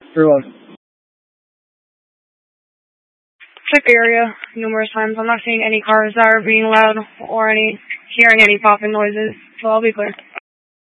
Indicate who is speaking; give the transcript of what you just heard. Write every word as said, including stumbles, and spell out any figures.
Speaker 1: Reload.
Speaker 2: Check the area numerous times. I'm not seeing any cars that are being loud or any hearing any popping noises, so I'll be clear.